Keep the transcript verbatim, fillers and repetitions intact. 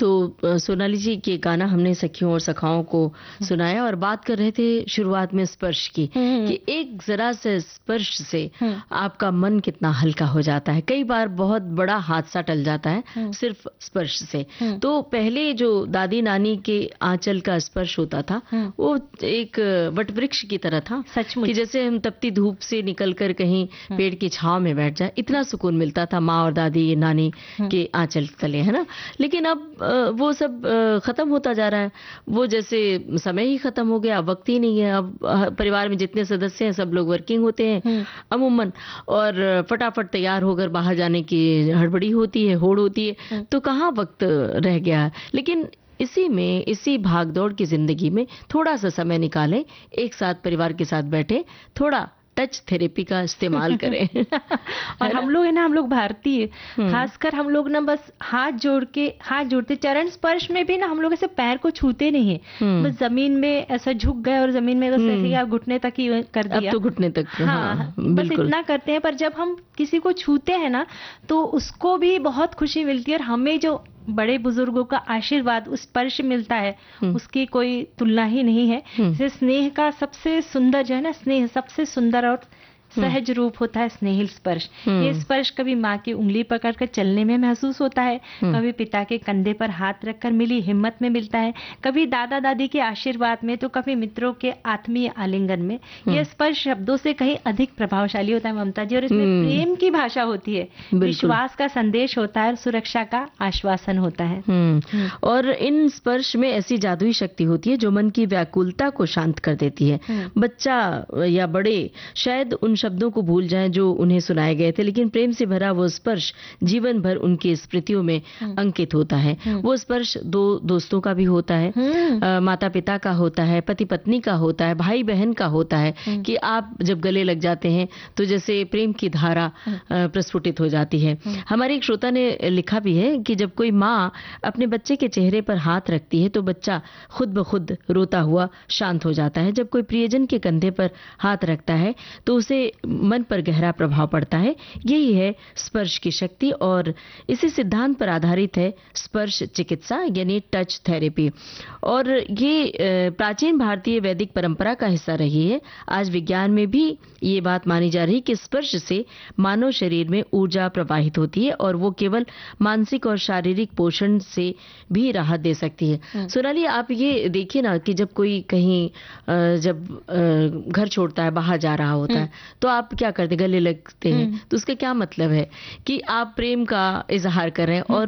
तो अ, सोनाली जी के गाना हमने सखियों और सखाओं को सुनाया और बात कर रहे थे शुरुआत में स्पर्श की कि एक जरा से स्पर्श से आपका मन कितना हल्का हो जाता है। कई बार बहुत बड़ा हादसा टल जाता है सिर्फ स्पर्श से। तो पहले जो दादी नानी के आंचल का स्पर्श होता था वो एक वटवृक्ष की तरह था, सचमुच कि जैसे हम तपती धूप से निकलकर कहीं पेड़ की छांव में बैठ जाए, इतना सुकून मिलता था माँ और दादी नानी के आंचल तले, है ना। लेकिन अब अ, वो सब अ, खत्म होता जा रहा है। वो जैसे समय ही खत्म हो गया, वक्त ही नहीं है। अब अ, परिवार में जितने सदस्य हैं सब लोग वर्किंग होते हैं अमूमन, और फटाफट तैयार होकर बाहर जाने की हड़बड़ी होती है, होड़ होती है, तो कहाँ वक्त रह गया है। लेकिन इसी में, इसी भागदौड़ की जिंदगी में थोड़ा सा समय निकालें, एक साथ परिवार के साथ बैठे, थोड़ा टच थेरेपी का इस्तेमाल करें। और हम लोग है ना, हम लोग भारतीय, खासकर हम लोग ना बस हाथ जोड़ के हाथ जोड़ते, चरण स्पर्श में भी ना हम लोग ऐसे पैर को छूते नहीं है, बस जमीन में ऐसा झुक गए और जमीन में बस ऐसे ही घुटने तक ही कर दिया। अब तो घुटने तक, हाँ, हाँ बस इतना करते हैं। पर जब हम किसी को छूते हैं ना तो उसको भी बहुत खुशी मिलती है, और हमें जो बड़े बुजुर्गों का आशीर्वाद, उस स्पर्श मिलता है, उसकी कोई तुलना ही नहीं है। जैसे स्नेह का सबसे सुंदर जो है ना, स्नेह सबसे सुंदर और सहज रूप होता है स्नेहिल स्पर्श। ये स्पर्श कभी माँ की उंगली पकड़कर चलने में महसूस होता है, कभी पिता के कंधे पर हाथ रखकर मिली हिम्मत में मिलता है, कभी दादा दादी के आशीर्वाद में, तो कभी मित्रों के आत्मीय आलिंगन में। यह स्पर्श शब्दों से कहीं अधिक प्रभावशाली होता है ममता जी, और इसमें प्रेम की भाषा होती है, विश्वास का संदेश होता है और सुरक्षा का आश्वासन होता है। और इन स्पर्श में ऐसी जादुई शक्ति होती है जो मन की व्याकुलता को शांत कर देती है। बच्चा या बड़े शायद उन शब्दों को भूल जाएं जो उन्हें सुनाए गए थे, लेकिन प्रेम से भरा वो स्पर्श जीवन भर उनकी स्मृतियों में अंकित होता है। वो स्पर्श दो दोस्तों का भी होता है, माता पिता का होता है, पति पत्नी का होता है, भाई बहन का होता है, कि आप जब गले लग जाते हैं तो जैसे प्रेम की धारा प्रस्फुटित हो जाती है। हमारे एक श्रोता ने लिखा भी है कि जब कोई माँ अपने बच्चे के चेहरे पर हाथ रखती है तो बच्चा खुद ब खुद रोता हुआ शांत हो जाता है। जब कोई प्रियजन के कंधे पर हाथ रखता है तो उसे मन पर गहरा प्रभाव पड़ता है। यही है स्पर्श की शक्ति, और इसी सिद्धांत पर आधारित है स्पर्श चिकित्सा यानी टच थेरेपी। और ये प्राचीन भारतीय वैदिक परंपरा का हिस्सा रही है। आज विज्ञान में भी ये बात मानी जा रही है कि स्पर्श से मानव शरीर में ऊर्जा प्रवाहित होती है और वो केवल मानसिक और शारीरिक पोषण से भी राहत दे सकती है। सोनाली, आप ये देखिए ना कि जब कोई कहीं जब घर छोड़ता है, बाहर जा रहा होता है, तो आप क्या करते, गले लगते हैं, तो उसका क्या मतलब है कि आप प्रेम का इजहार कर रहे हैं। और